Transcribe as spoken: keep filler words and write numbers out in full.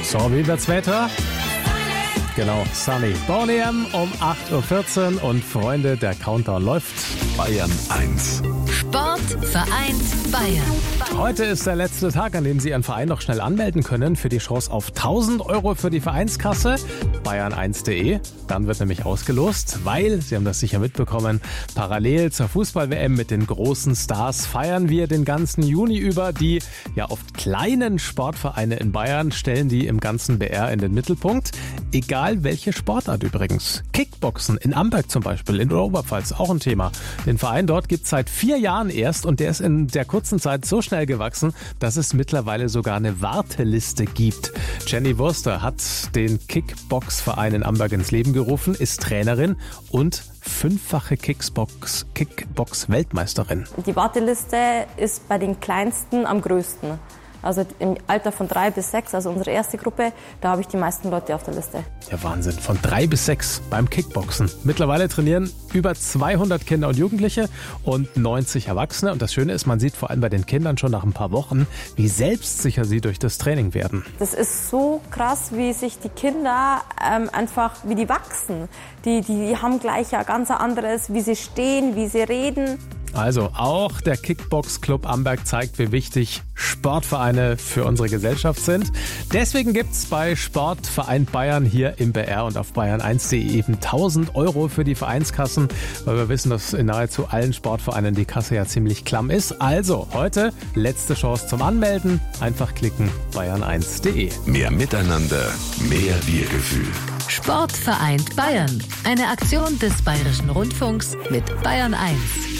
So, wie wird's Wetter? Genau, sunny. Boney M um acht Uhr vierzehn und Freunde, der Countdown läuft. Bayern eins. Sport vereint Bayern. Heute ist der letzte Tag, an dem Sie Ihren Verein noch schnell anmelden können für die Chance auf tausend Euro für die Vereinskasse. bayern eins punkt de. Dann wird nämlich ausgelost, weil, Sie haben das sicher mitbekommen, parallel zur Fußball-W M mit den großen Stars feiern wir den ganzen Juni über. Die ja oft kleinen Sportvereine in Bayern stellen die im ganzen B R in den Mittelpunkt. Egal welche Sportart übrigens. Kickboxen in Amberg zum Beispiel, in der Oberpfalz, auch ein Thema. Den Verein dort gibt es seit vier Jahren erst und der ist in der kurzen Zeit so schnell gewachsen, dass es mittlerweile sogar eine Warteliste gibt. Jenny Wurster hat den Kickbox-Verein in Amberg ins Leben gerufen, ist Trainerin und fünffache Kickbox, Kickbox-Weltmeisterin. Die Warteliste ist bei den Kleinsten am größten. Also im Alter von drei bis sechs, also unsere erste Gruppe, da habe ich die meisten Leute auf der Liste. Ja, Wahnsinn. Von drei bis sechs beim Kickboxen. Mittlerweile trainieren über zweihundert Kinder und Jugendliche und neunzig Erwachsene. Und das Schöne ist, man sieht vor allem bei den Kindern schon nach ein paar Wochen, wie selbstsicher sie durch das Training werden. Das ist so krass, wie sich die Kinder ähm, einfach, wie die wachsen. Die, die, die haben gleich ja ganz anderes, wie sie stehen, wie sie reden. Also auch der Kickbox-Club Amberg zeigt, wie wichtig Sportvereine für unsere Gesellschaft sind. Deswegen gibt's bei Sportverein Bayern hier im B R und auf bayern eins punkt de eben tausend Euro für die Vereinskassen, weil wir wissen, dass in nahezu allen Sportvereinen die Kasse ja ziemlich klamm ist. Also heute letzte Chance zum Anmelden. Einfach klicken, bayern eins punkt de. Mehr Miteinander, mehr Wir-Gefühl. Sport vereint Bayern. Eine Aktion des Bayerischen Rundfunks mit Bayern eins.